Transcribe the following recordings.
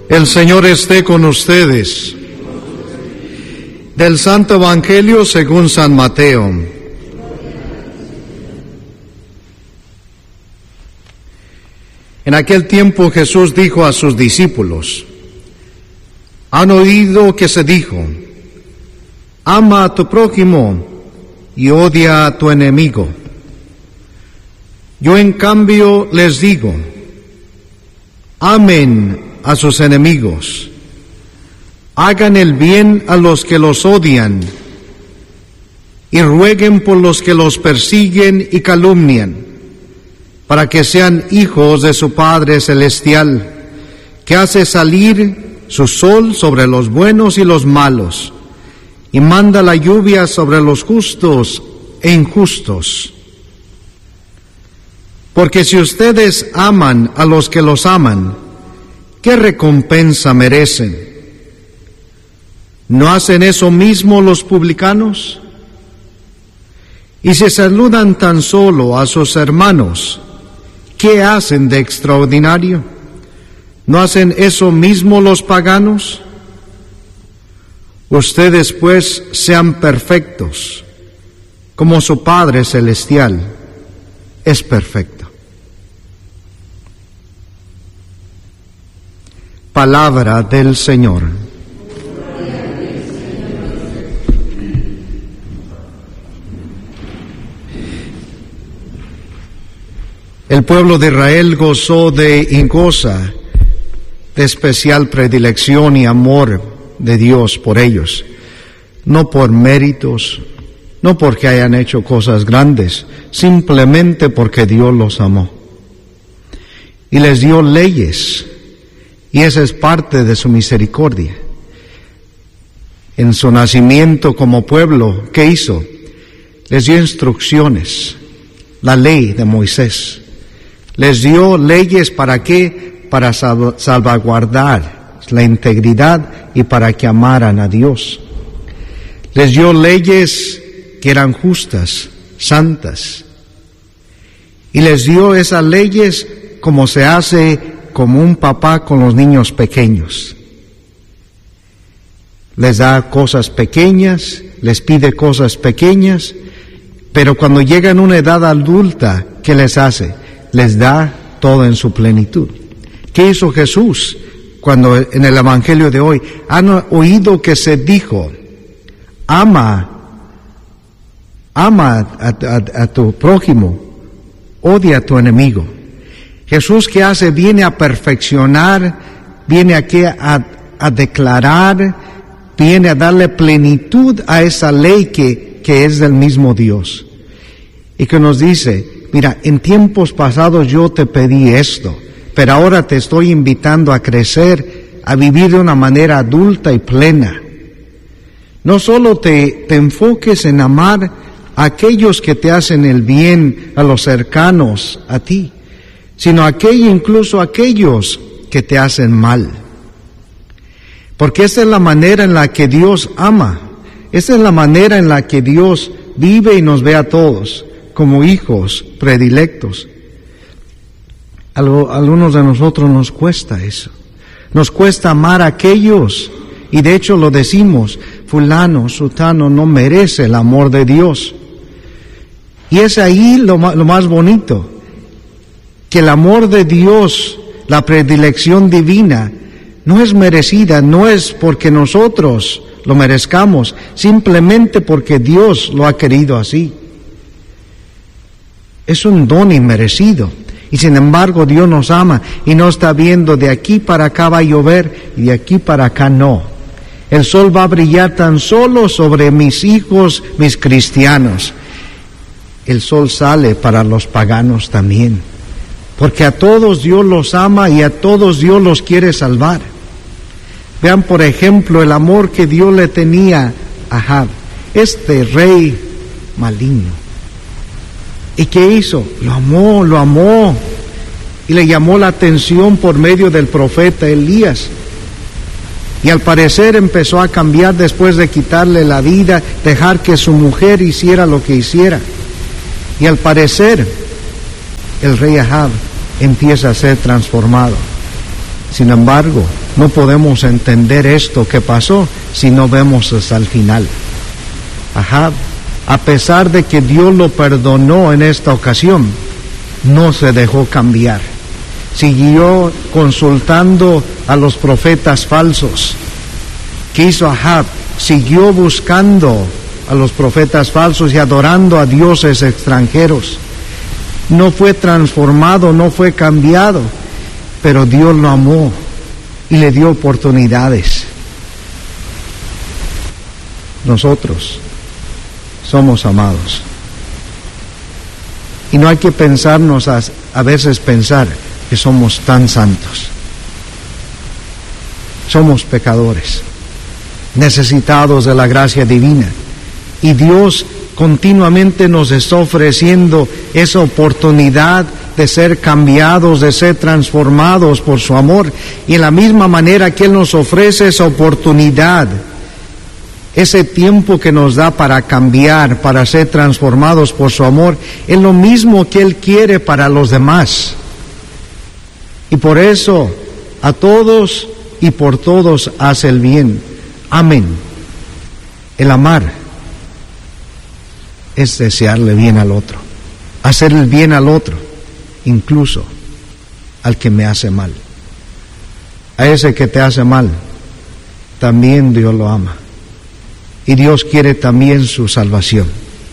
El Señor esté con ustedes. Del Santo Evangelio según San Mateo. En aquel tiempo Jesús dijo a sus discípulos: han oído que se dijo, ama a tu prójimo y odia a tu enemigo. Yo en cambio les digo, amen a sus enemigos, hagan el bien a los que los odian y rueguen por los que los persiguen y calumnian, para que sean hijos de su Padre Celestial, que hace salir su sol sobre los buenos y los malos, y manda la lluvia sobre los justos e injustos. Porque si ustedes aman a los que los aman, ¿qué recompensa merecen? ¿No hacen eso mismo los publicanos? Y si saludan tan solo a sus hermanos, ¿qué hacen de extraordinario? ¿No hacen eso mismo los paganos? Ustedes pues sean perfectos, como su Padre Celestial es perfecto. Palabra del Señor. El pueblo de Israel gozó y goza de especial predilección y amor de Dios por ellos, no por méritos, no porque hayan hecho cosas grandes, simplemente porque Dios los amó y les dio leyes. Y esa es parte de su misericordia. En su nacimiento como pueblo, ¿qué hizo? Les dio instrucciones, la ley de Moisés. Les dio leyes ¿para qué? Para salvaguardar la integridad y para que amaran a Dios. Les dio leyes que eran justas, santas. Y les dio esas leyes como se hace como un papá con los niños pequeños. Les da cosas pequeñas, les pide cosas pequeñas, pero cuando llegan a una edad adulta, ¿qué les hace? Les da todo en su plenitud. ¿Qué hizo Jesús cuando en el Evangelio de hoy han oído que se dijo, ama a tu prójimo, odia a tu enemigo? Jesús, ¿qué hace? Viene a perfeccionar, viene aquí a declarar, viene a darle plenitud a esa ley que es del mismo Dios. Y que nos dice, mira, en tiempos pasados yo te pedí esto, pero ahora te estoy invitando a crecer, a vivir de una manera adulta y plena. No solo te enfoques en amar a aquellos que te hacen el bien, a los cercanos a ti, sino incluso aquellos que te hacen mal. Porque esa es la manera en la que Dios ama, esa es la manera en la que Dios vive y nos ve a todos como hijos predilectos. A algunos de nosotros nos cuesta eso, nos cuesta amar a aquellos, y de hecho lo decimos, fulano, sutano no merece el amor de Dios. Y es ahí lo más bonito, que el amor de Dios, la predilección divina, no es merecida, no es porque nosotros lo merezcamos, simplemente porque Dios lo ha querido así. Es un don inmerecido, y sin embargo Dios nos ama y no está viendo de aquí para acá va a llover y de aquí para acá no. El sol va a brillar tan solo sobre mis hijos, mis cristianos. El sol sale para los paganos también, porque a todos Dios los ama y a todos Dios los quiere salvar. Vean, por ejemplo, el amor que Dios le tenía a Ahab, este rey maligno. ¿Y qué hizo? Lo amó, y le llamó la atención por medio del profeta Elías. Y al parecer empezó a cambiar después de quitarle la vida, dejar que su mujer hiciera lo que hiciera. Y al parecer, el rey Ahab empieza a ser transformado. Sin embargo, No podemos entender esto que pasó si no vemos hasta el final. Ahab, a pesar de que Dios lo perdonó en esta ocasión, no se dejó cambiar. Siguió consultando a los profetas falsos. ¿Qué hizo Ahab? Siguió buscando a los profetas falsos y adorando a dioses extranjeros. No fue transformado, no fue cambiado, pero Dios lo amó y le dio oportunidades. Nosotros somos amados. Y no hay que pensarnos a veces pensar que somos tan santos. Somos pecadores, necesitados de la gracia divina. Y Dios continuamente nos está ofreciendo esa oportunidad de ser cambiados, de ser transformados por su amor. Y en la misma manera que Él nos ofrece esa oportunidad, ese tiempo que nos da para cambiar, para ser transformados por su amor, es lo mismo que Él quiere para los demás. Y por eso, a todos y por todos hace el bien. Amén. El amar es desearle bien al otro, hacer el bien al otro, incluso al que me hace mal. A ese que te hace mal, también Dios lo ama. Y Dios quiere también su salvación.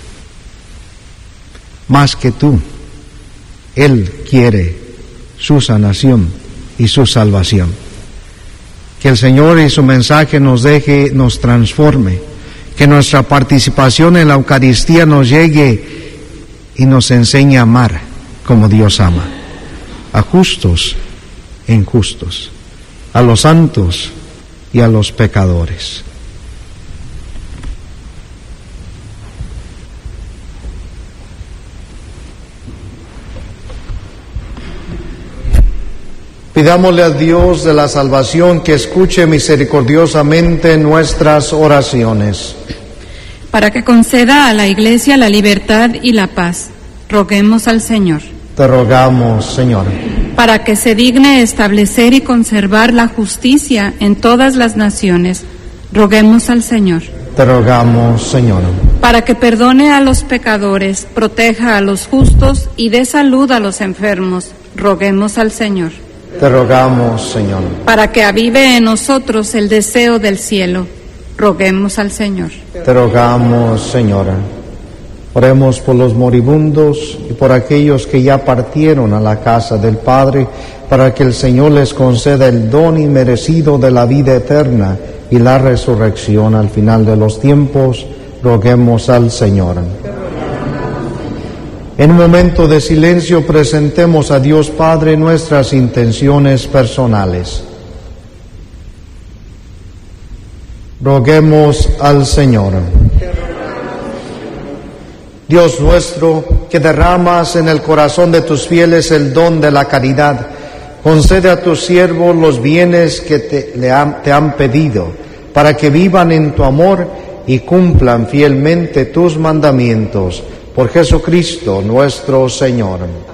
Más que tú, Él quiere su sanación y su salvación. Que el Señor y su mensaje nos transforme. Que nuestra participación en la Eucaristía nos llegue y nos enseñe a amar como Dios ama. A justos e injustos, a los santos y a los pecadores. Pidámosle a Dios de la salvación que escuche misericordiosamente nuestras oraciones. Para que conceda a la Iglesia la libertad y la paz, roguemos al Señor. Te rogamos, Señor. Para que se digne establecer y conservar la justicia en todas las naciones, roguemos al Señor. Te rogamos, Señor. Para que perdone a los pecadores, proteja a los justos y dé salud a los enfermos, roguemos al Señor. Te rogamos, Señor. Para que avive en nosotros el deseo del cielo, roguemos al Señor. Te rogamos, Señora. Oremos por los moribundos y por aquellos que ya partieron a la casa del Padre, para que el Señor les conceda el don inmerecido de la vida eterna y la resurrección al final de los tiempos. Roguemos al Señor. En un momento de silencio presentemos a Dios Padre nuestras intenciones personales. Roguemos al Señor. Dios nuestro, que derramas en el corazón de tus fieles el don de la caridad, concede a tus siervos los bienes que te han pedido, para que vivan en tu amor y cumplan fielmente tus mandamientos. Por Jesucristo nuestro Señor.